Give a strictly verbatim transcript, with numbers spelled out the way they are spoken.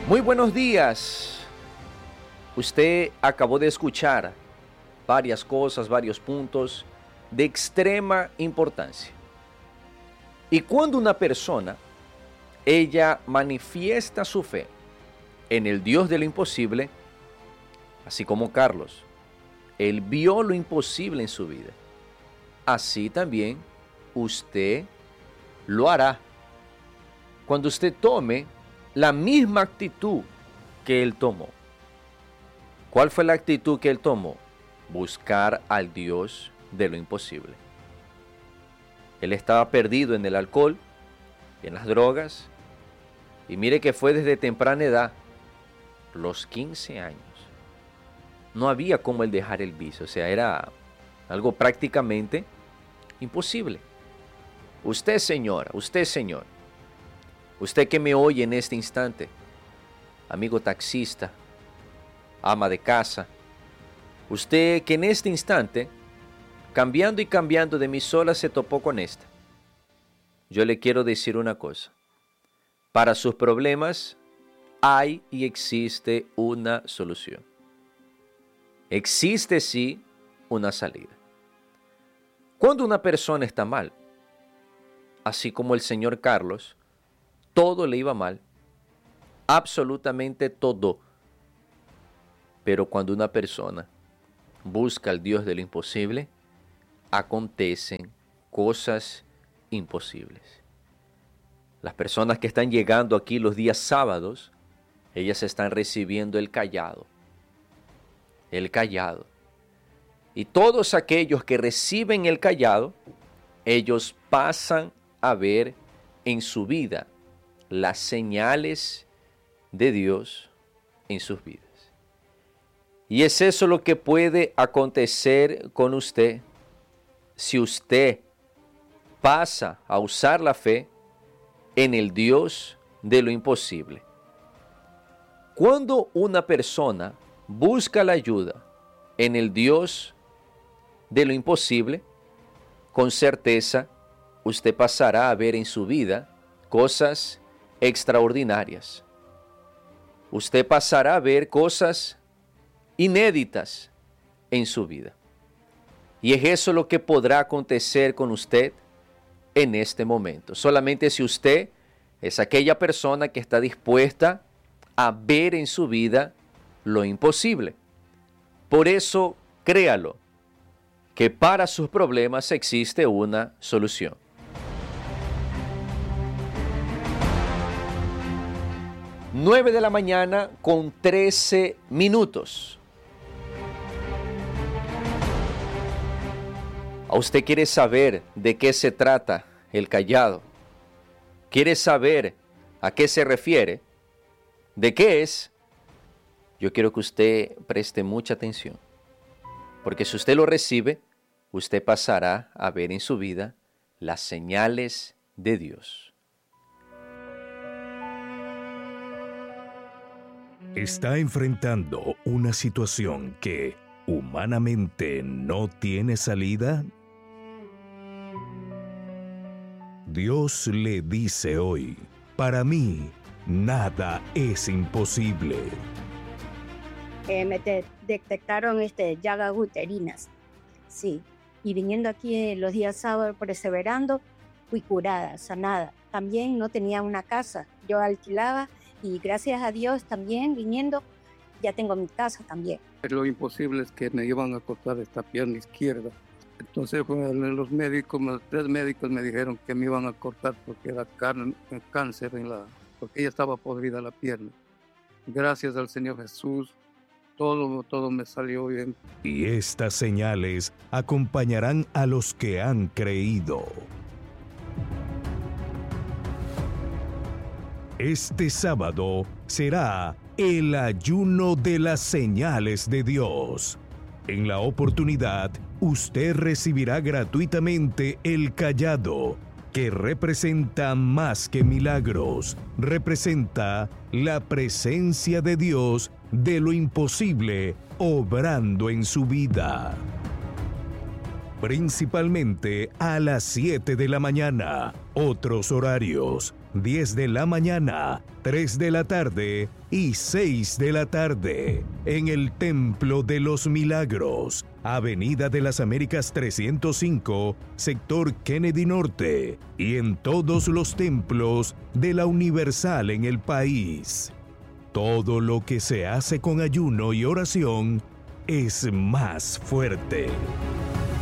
Muy buenos días. Usted acabó de escuchar varias cosas, varios puntos de extrema importancia. Y cuando una persona, ella manifiesta su fe en el Dios de lo imposible, así como Carlos, él vio lo imposible en su vida, así también usted lo hará. Cuando usted tome la misma actitud que él tomó. ¿Cuál fue la actitud que él tomó? Buscar al Dios de lo imposible. Él estaba perdido en el alcohol, en las drogas, y mire que fue desde temprana edad, los quince años. No había cómo él dejar el vicio, o sea, era algo prácticamente imposible. Usted, señora, usted, señor, usted que me oye en este instante, amigo taxista, ama de casa, usted que en este instante, cambiando y cambiando de emisora, se topó con esta. Yo le quiero decir una cosa. Para sus problemas hay y existe una solución. Existe sí una salida. Cuando una persona está mal, así como el señor Carlos, todo le iba mal, absolutamente todo. Pero cuando una persona busca al Dios de lo imposible, acontecen cosas imposibles. Las personas que están llegando aquí los días sábados, ellas están recibiendo el cayado. El cayado. Y todos aquellos que reciben el cayado, ellos pasan a ver en su vida las señales de Dios en sus vidas. Y es eso lo que puede acontecer con usted si usted pasa a usar la fe en el Dios de lo imposible. Cuando una persona busca la ayuda en el Dios de lo imposible, con certeza usted pasará a ver en su vida cosas extraordinarias. Usted pasará a ver cosas inéditas en su vida. Y es eso lo que podrá acontecer con usted en este momento. Solamente si usted es aquella persona que está dispuesta a ver en su vida lo imposible. Por eso, créalo, que para sus problemas existe una solución. nueve de la mañana con trece minutos. ¿A usted quiere saber de qué se trata el cayado? ¿Quiere saber a qué se refiere? ¿De qué es? Yo quiero que usted preste mucha atención. Porque si usted lo recibe, usted pasará a ver en su vida las señales de Dios. Está enfrentando una situación que humanamente no tiene salida. Dios le dice hoy, para mí nada es imposible. Eh, me de- detectaron este, llagas uterinas, sí, y viniendo aquí eh, los días sábados perseverando, fui curada, sanada. También no tenía una casa, yo alquilaba y gracias a Dios también viniendo ya tengo mi casa también. Lo imposible es que me iban a cortar esta pierna izquierda. Entonces los médicos, los tres médicos me dijeron que me iban a cortar porque era can- cáncer en la, porque ella estaba podrida la pierna. Gracias al Señor Jesús, todo, todo me salió bien. Y estas señales acompañarán a los que han creído. Este sábado será el ayuno de las señales de Dios. En la oportunidad, usted recibirá gratuitamente el cayado, que representa más que milagros, representa la presencia de Dios de lo imposible obrando en su vida. Principalmente a las siete de la mañana, otros horarios diez de la mañana, tres de la tarde y seis de la tarde, en el Templo de los Milagros, Avenida de las Américas trescientos cinco, sector Kennedy Norte, y en todos los templos de la Universal en el país. Todo lo que se hace con ayuno y oración es más fuerte.